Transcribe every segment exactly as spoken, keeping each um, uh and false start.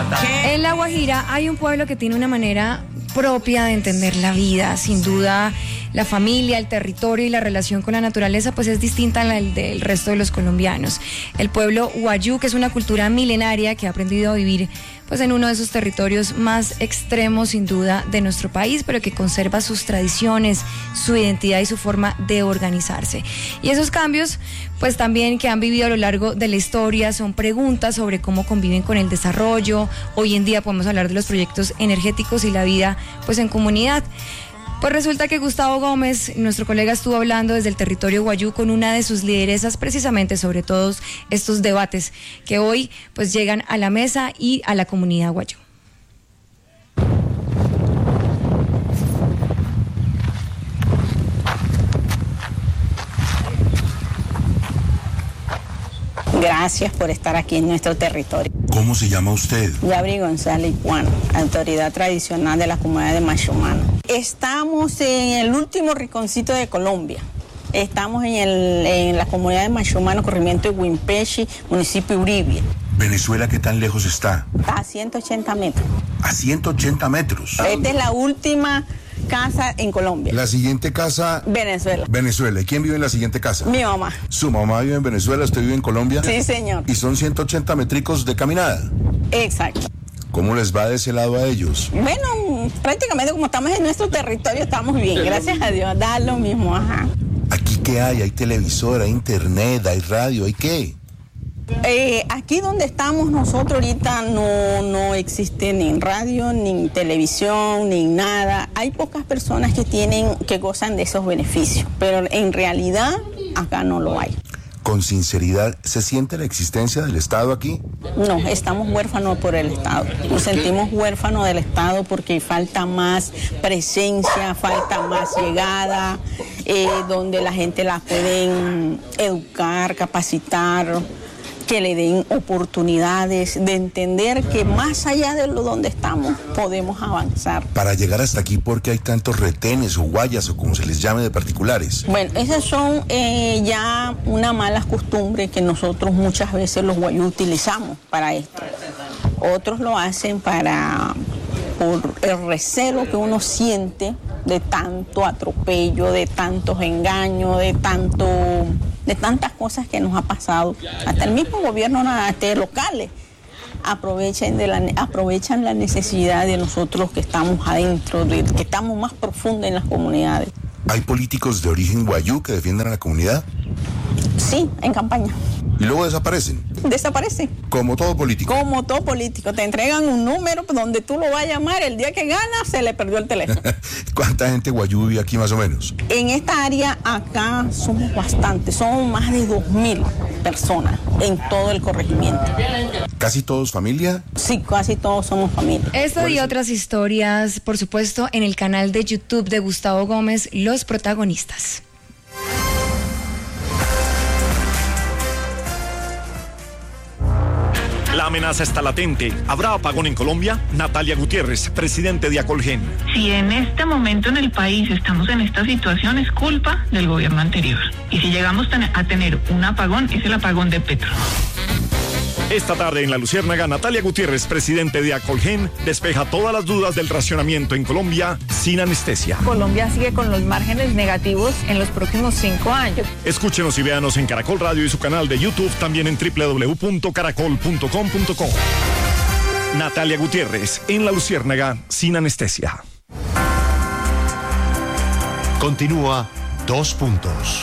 En La Guajira hay un pueblo que tiene una manera propia de entender la vida. Sin duda, la familia, el territorio y la relación con la naturaleza pues es distinta a la del resto de los colombianos. El pueblo wayuu, que es una cultura milenaria que ha aprendido a vivir pues en uno de esos territorios más extremos sin duda de nuestro país, pero que conserva sus tradiciones, su identidad y su forma de organizarse. Y esos cambios pues también que han vivido a lo largo de la historia son preguntas sobre cómo conviven con el desarrollo. Hoy en día podemos hablar de los proyectos energéticos y la vida pues en comunidad. Pues resulta que Gustavo Gómez, nuestro colega, estuvo hablando desde el territorio wayuu con una de sus lideresas precisamente sobre todos estos debates que hoy pues llegan a la mesa y a la comunidad wayuu. Gracias por estar aquí en nuestro territorio. ¿Cómo se llama usted? Yabri González Ipuano, autoridad tradicional de la comunidad de Mashumano. Estamos en el último rinconcito de Colombia. Estamos en, el, en la comunidad de Mashumano, corregimiento de Huimpechi, municipio de Uribia. ¿Venezuela qué tan lejos está? Está a ciento ochenta metros. ¿A ciento ochenta metros? Esta es la última casa en Colombia. La siguiente casa... Venezuela. Venezuela. ¿Y quién vive en la siguiente casa? Mi mamá. ¿Su mamá vive en Venezuela? ¿Usted vive en Colombia? Sí, señor. ¿Y son ciento ochenta metricos de caminada? Exacto. ¿Cómo les va de ese lado a ellos? Bueno, prácticamente como estamos en nuestro territorio estamos bien, gracias a Dios. Da lo mismo, ajá. ¿Aquí qué hay? ¿Hay televisor, hay internet, hay radio, hay qué? Eh, aquí donde estamos nosotros ahorita no, no existe ni radio, ni televisión, ni nada. Hay pocas personas que tienen, que gozan de esos beneficios, pero en realidad acá no lo hay. Con sinceridad, ¿se siente la existencia del Estado aquí? No, estamos huérfanos por el Estado. Nos sentimos huérfanos del Estado porque falta más presencia, falta más llegada, eh, donde la gente la pueden educar, capacitar, que le den oportunidades de entender que más allá de lo donde estamos podemos avanzar. Para llegar hasta aquí, ¿por qué hay tantos retenes o guayas o como se les llame de particulares? Bueno, esas son eh, ya una mala costumbre que nosotros muchas veces los guayú utilizamos para esto. Otros lo hacen para por el recelo que uno siente de tanto atropello, de tantos engaños, de tanto de tantas cosas que nos ha pasado. Hasta el mismo gobierno hasta locales aprovechan, de la, aprovechan la necesidad de nosotros que estamos adentro, de, que estamos más profundos en las comunidades. ¿Hay políticos de origen wayuu que defiendan a la comunidad? Sí, en campaña. ¿Y luego desaparecen? Desaparecen. Como todo político. Como todo político. Te entregan un número donde tú lo vas a llamar, el día que gana se le perdió el teléfono. ¿Cuánta gente wayuu vive aquí más o menos? En esta área acá somos bastantes, somos más de dos mil personas en todo el corregimiento. ¿Casi todos familia? Sí, casi todos somos familia. Esto y otras historias, por supuesto, en el canal de YouTube de Gustavo Gómez, Los Protagonistas. La amenaza está latente. ¿Habrá apagón en Colombia? Natalia Gutiérrez, presidente de Acolgen. Si en este momento en el país estamos en esta situación, es culpa del gobierno anterior. Y si llegamos a tener un apagón, es el apagón de Petro. Esta tarde en La Luciérnaga, Natalia Gutiérrez, presidente de Acolgen, despeja todas las dudas del racionamiento en Colombia sin anestesia. Colombia sigue con los márgenes negativos en los próximos cinco años. Escúchenos y véanos en Caracol Radio y su canal de YouTube, también en doble u doble u doble u punto caracol punto com punto co. Natalia Gutiérrez, en La Luciérnaga, sin anestesia. Continúa Dos Puntos.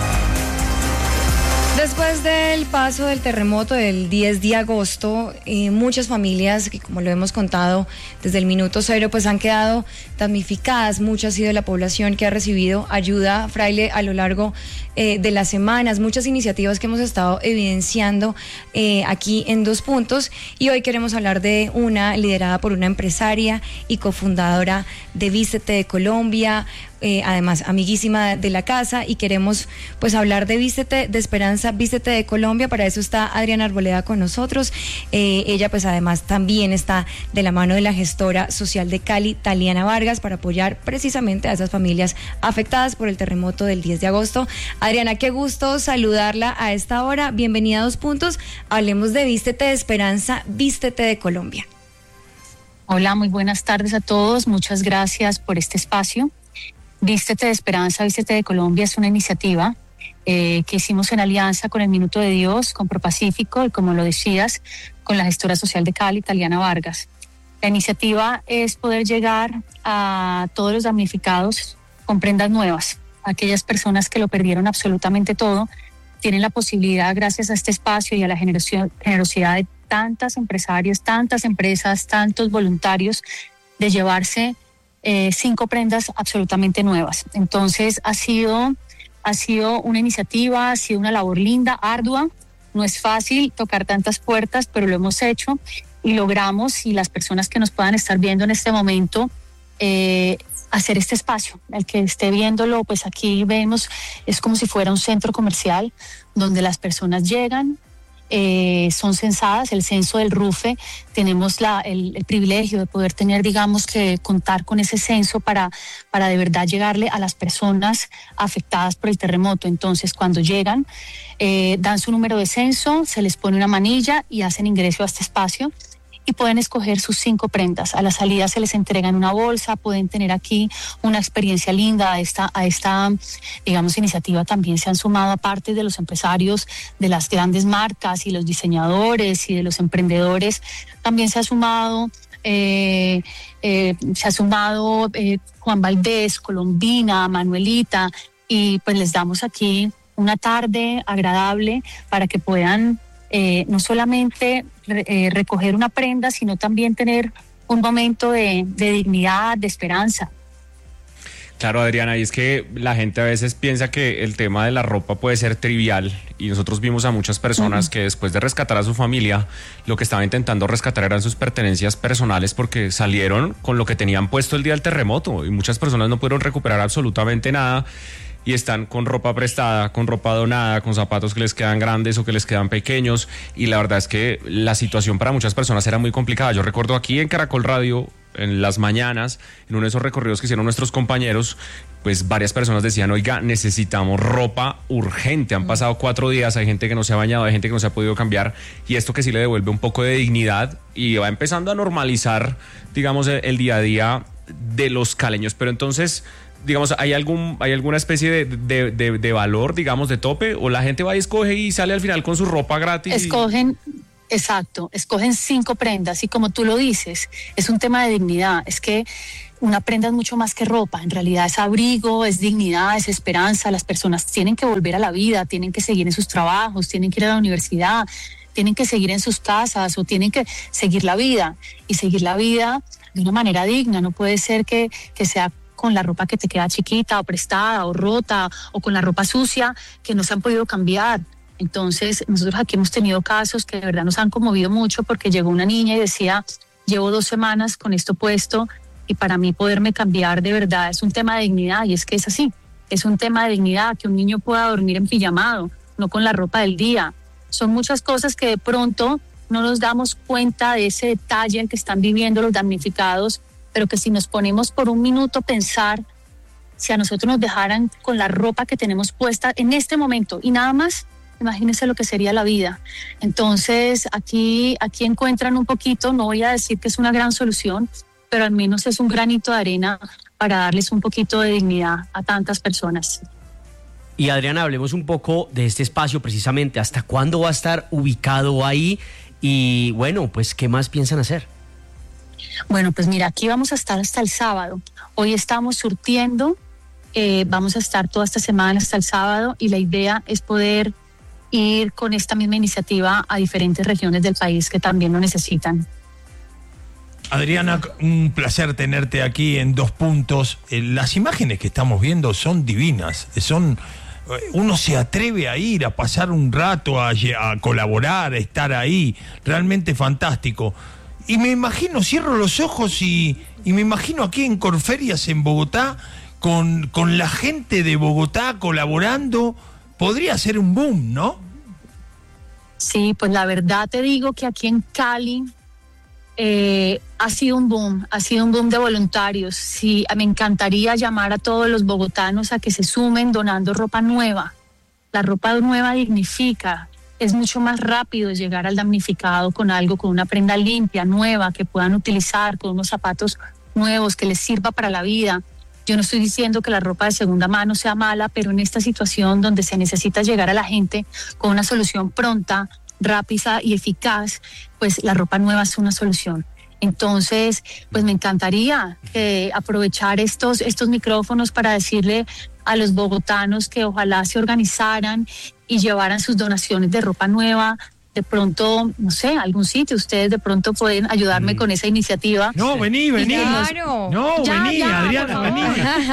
Después del paso del terremoto del diez de agosto, eh, muchas familias, que como lo hemos contado desde el minuto cero, pues han quedado damnificadas. Mucha ha sido la población que ha recibido ayuda, Fraile, a lo largo eh, de las semanas. Muchas iniciativas que hemos estado evidenciando eh, aquí en Dos Puntos. Y hoy queremos hablar de una liderada por una empresaria y cofundadora de Vístete de Colombia, Eh, además amiguísima de la casa, y queremos pues hablar de Vístete de Esperanza, Vístete de Colombia. Para eso está Adriana Arboleda con nosotros. Eh, ella pues además también está de la mano de la gestora social de Cali, Taliana Vargas, para apoyar precisamente a esas familias afectadas por el terremoto del diez de agosto. Adriana, qué gusto saludarla a esta hora. Bienvenida a Dos Puntos. Hablemos de Vístete de Esperanza, Vístete de Colombia. Hola, muy buenas tardes a todos. Muchas gracias por este espacio. Vístete de Esperanza, Vístete de Colombia es una iniciativa eh, que hicimos en alianza con el Minuto de Dios, con ProPacífico y, como lo decías, con la gestora social de Cali, Taliana Vargas. La iniciativa es poder llegar a todos los damnificados con prendas nuevas. Aquellas personas que lo perdieron absolutamente todo tienen la posibilidad, gracias a este espacio y a la generosidad de tantos empresarios, tantas empresas, tantos voluntarios, de llevarse eh, cinco prendas absolutamente nuevas. Entonces ha sido, ha sido una iniciativa, ha sido una labor linda, ardua. No es fácil tocar tantas puertas, pero lo hemos hecho y logramos, y las personas que nos puedan estar viendo en este momento, eh, hacer este espacio. El que esté viéndolo, pues aquí vemos, es como si fuera un centro comercial donde las personas llegan, Eh, son censadas, el censo del RUFE, tenemos la, el, el privilegio de poder tener, digamos, que contar con ese censo para, para de verdad llegarle a las personas afectadas por el terremoto. Entonces, cuando llegan, eh, dan su número de censo, se les pone una manilla y hacen ingreso a este espacio y pueden escoger sus cinco prendas. A la salida se les entrega en una bolsa, pueden tener aquí una experiencia linda. A esta, a esta, digamos, iniciativa también se han sumado, aparte de los empresarios de las grandes marcas y los diseñadores y de los emprendedores, también se ha sumado, eh, eh, se ha sumado eh, Juan Valdés, Colombina, Manuelita, y pues les damos aquí una tarde agradable para que puedan Eh, no solamente eh, recoger una prenda, sino también tener un momento de, de dignidad, de esperanza. Claro, Adriana, y es que la gente a veces piensa que el tema de la ropa puede ser trivial, y nosotros vimos a muchas personas uh-huh. que después de rescatar a su familia, lo que estaban intentando rescatar eran sus pertenencias personales, porque salieron con lo que tenían puesto el día del terremoto, y muchas personas no pudieron recuperar absolutamente nada, y están con ropa prestada, con ropa donada, con zapatos que les quedan grandes o que les quedan pequeños, y la verdad es que la situación para muchas personas era muy complicada. Yo recuerdo aquí en Caracol Radio, en las mañanas, en uno de esos recorridos que hicieron nuestros compañeros, pues varias personas decían, oiga, necesitamos ropa urgente, han pasado cuatro días, hay gente que no se ha bañado, hay gente que no se ha podido cambiar, y esto que sí le devuelve un poco de dignidad y va empezando a normalizar, digamos, el, el día a día de los caleños. Pero entonces, digamos, ¿hay algún hay alguna especie de, de, de, de valor, digamos, de tope? ¿O la gente va y escoge y sale al final con su ropa gratis? Escogen, y... exacto, escogen cinco prendas, y como tú lo dices, es un tema de dignidad. Es que una prenda es mucho más que ropa, en realidad es abrigo, es dignidad, es esperanza. Las personas tienen que volver a la vida, tienen que seguir en sus trabajos, tienen que ir a la universidad, tienen que seguir en sus casas, o tienen que seguir la vida, y seguir la vida de una manera digna. No puede ser que, que sea con la ropa que te queda chiquita o prestada o rota, o con la ropa sucia que no se han podido cambiar. Entonces, nosotros aquí hemos tenido casos que de verdad nos han conmovido mucho, porque llegó una niña y decía, llevo dos semanas con esto puesto, y para mí poderme cambiar de verdad es un tema de dignidad. Y es que es así, es un tema de dignidad, que un niño pueda dormir en pijamado, no con la ropa del día. Son muchas cosas que de pronto no nos damos cuenta de ese detalle en que están viviendo los damnificados, pero que si nos ponemos por un minuto a pensar, si a nosotros nos dejaran con la ropa que tenemos puesta en este momento y nada más, imagínense lo que sería la vida. Entonces, aquí, aquí encuentran un poquito, no voy a decir que es una gran solución, pero al menos es un granito de arena para darles un poquito de dignidad a tantas personas. Y Adriana, hablemos un poco de este espacio precisamente. ¿Hasta cuándo va a estar ubicado ahí? Y bueno, pues, ¿qué más piensan hacer? Bueno, pues mira, aquí vamos a estar hasta el sábado. Hoy estamos surtiendo, eh, vamos a estar toda esta semana hasta el sábado, y la idea es poder ir con esta misma iniciativa a diferentes regiones del país que también lo necesitan. Adriana, un placer tenerte aquí en Dos Puntos. Eh, las imágenes que estamos viendo son divinas, son... Uno se atreve a ir, a pasar un rato, a, a colaborar, a estar ahí, realmente fantástico. Y me imagino, cierro los ojos y, y me imagino aquí en Corferias, en Bogotá, con, con la gente de Bogotá colaborando. Podría ser un boom, ¿no? Sí, pues la verdad te digo que aquí en Cali eh, ha sido un boom, ha sido un boom de voluntarios. Sí, me encantaría llamar a todos los bogotanos a que se sumen donando ropa nueva. La ropa nueva dignifica. es mucho más rápido llegar al damnificado con algo, con una prenda limpia, nueva, que puedan utilizar, con unos zapatos nuevos, que les sirva para la vida. Yo no estoy diciendo que la ropa de segunda mano sea mala, pero en esta situación donde se necesita llegar a la gente con una solución pronta, rápida y eficaz, pues la ropa nueva es una solución. Entonces, pues me encantaría eh, aprovechar estos, estos micrófonos para decirle a los bogotanos que ojalá se organizaran y llevaran sus donaciones de ropa nueva. De pronto, no sé, algún sitio, ustedes de pronto pueden ayudarme mm. con esa iniciativa. No, vení, vení. Claro. No, ya, vení, ya, Adriana, vení.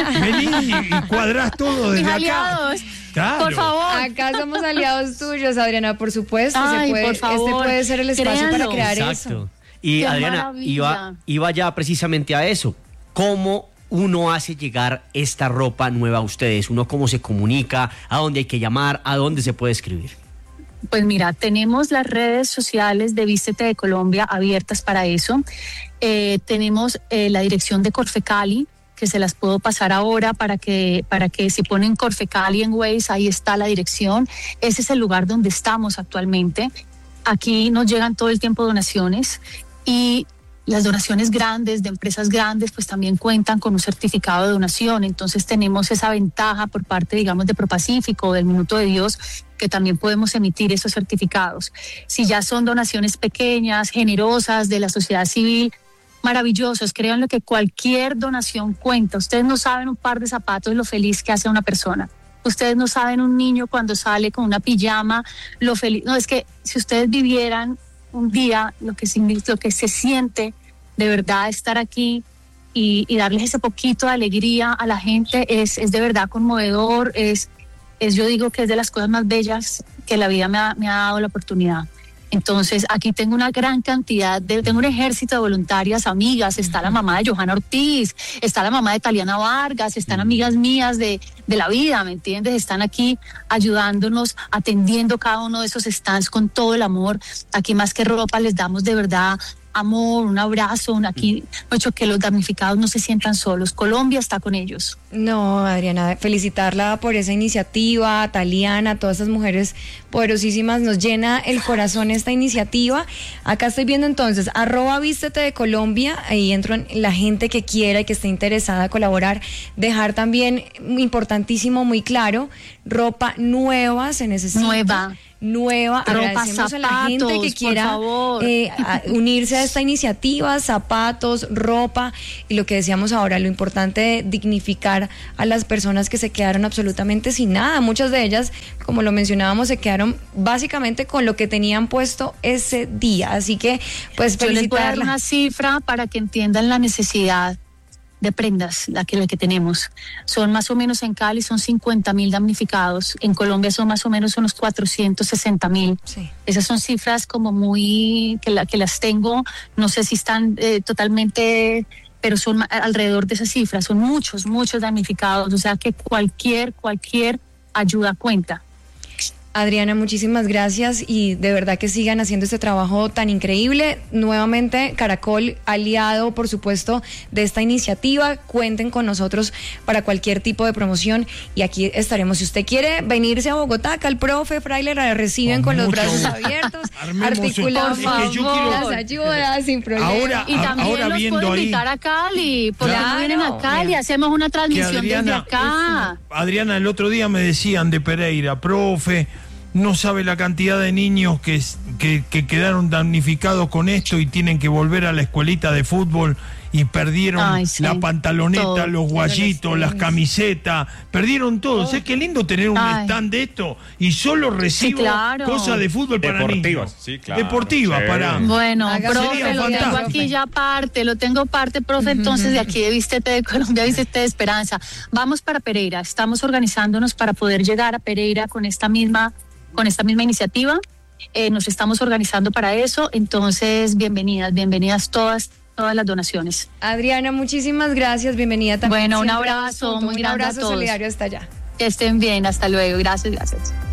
Vení y, y cuadrás todo desde Mis acá. aliados, claro. por favor. Acá somos aliados tuyos, Adriana, por supuesto. Ay, se puede, por favor, este puede ser el espacio créanlo. para crear Exacto. eso. Y Qué Adriana, maravilla. iba, iba ya precisamente a eso. ¿Cómo uno hace llegar esta ropa nueva a ustedes? ¿Uno cómo se comunica? ¿A dónde hay que llamar? ¿A dónde se puede escribir? Pues mira, tenemos las redes sociales de Vístete de Colombia abiertas para eso. Eh, tenemos eh, la dirección de Corfecali, que se las puedo pasar ahora para que, para que si ponen Corfecali en Waze, ahí está la dirección. Ese es el lugar donde estamos actualmente. Aquí nos llegan todo el tiempo donaciones y las donaciones grandes de empresas grandes pues también cuentan con un certificado de donación. Entonces tenemos esa ventaja por parte, digamos, de ProPacífico o del Minuto de Dios, que también podemos emitir esos certificados. Si ya son donaciones pequeñas, generosas de la sociedad civil, maravillosos, créanlo que cualquier donación cuenta. Ustedes no saben un par de zapatos lo feliz que hace una persona. Ustedes no saben un niño cuando sale con una pijama, lo feliz. No, es que si ustedes vivieran un día lo que, lo que se siente de verdad estar aquí y, y darles ese poquito de alegría a la gente, es, es de verdad conmovedor, es, es, yo digo que es de las cosas más bellas que la vida me ha, me ha dado la oportunidad. Entonces aquí tengo una gran cantidad, de, tengo un ejército de voluntarias amigas, está la mamá de Johanna Ortiz, está la mamá de Taliana Vargas, están amigas mías de, de la vida, ¿me entiendes? Están aquí ayudándonos, atendiendo cada uno de esos stands con todo el amor. Aquí más que ropa les damos de verdad amor, un abrazo, aquí hecho que los damnificados no se sientan solos. Colombia está con ellos. No, Adriana, felicitarla por esa iniciativa, a Taliana, a todas esas mujeres poderosísimas, nos llena el corazón esta iniciativa. Acá estoy viendo entonces, arroba Vístete de Colombia, ahí entro en la gente que quiera y que esté interesada en colaborar, dejar también, importantísimo, muy claro, ropa nueva se necesita. Nueva. nueva, ropa, agradecemos zapatos, a la gente que quiera eh, a unirse a esta iniciativa, zapatos, ropa, y lo que decíamos ahora, lo importante de dignificar a las personas que se quedaron absolutamente sin nada. Muchas de ellas, como lo mencionábamos, se quedaron básicamente con lo que tenían puesto ese día, así que pues yo les voy a dar felicitarla. una cifra para que entiendan la necesidad de prendas, la que, la que tenemos. Son más o menos en Cali, son cincuenta mil damnificados. En Colombia son más o menos unos cuatrocientos sesenta mil. Sí. Esas son cifras como muy, que, la, que las tengo, no sé si están eh, totalmente, pero son alrededor de esas cifras. Son muchos, muchos damnificados. O sea que cualquier, cualquier ayuda cuenta. Adriana, muchísimas gracias y de verdad que sigan haciendo este trabajo tan increíble. Nuevamente, Caracol, aliado, por supuesto, de esta iniciativa. Cuenten con nosotros para cualquier tipo de promoción y aquí estaremos. Si usted quiere venirse a Bogotá, acá el profe Fraile la reciben con, con los brazos abiertos, articulados, por es que favor. Las ayudas sin problema. Ahora, y también ahora los viendo puedo ahí, invitar a Cali, porque Claro. no vienen a Cali, hacemos una transmisión Adriana, desde acá. Adriana, el otro día me decían de Pereira, profe, no sabe la cantidad de niños que, que, que quedaron damnificados con esto y tienen que volver a la escuelita de fútbol y perdieron Ay, sí, la pantaloneta, todo. los guayitos, las camisetas, perdieron todo. Sé qué lindo tener un Ay. stand de esto y solo recibo Sí, claro. cosas de fútbol para Deportivas, niños. sí, claro. Deportivas, Sí. para... Bueno, Haga- profe, sería lo tengo fantástico. aquí ya parte, lo tengo parte, profe, entonces de aquí de Vístete de Colombia, Vístete de Esperanza. Vamos para Pereira, estamos organizándonos para poder llegar a Pereira con esta misma, con esta misma iniciativa. Eh, nos estamos organizando para eso, entonces bienvenidas, bienvenidas todas, todas las donaciones. Adriana, muchísimas gracias, bienvenida también. Bueno, un siempre a abrazo Voz Populi, muy un grande a abrazo todos. solidario hasta allá. Que estén bien, hasta luego, gracias, gracias.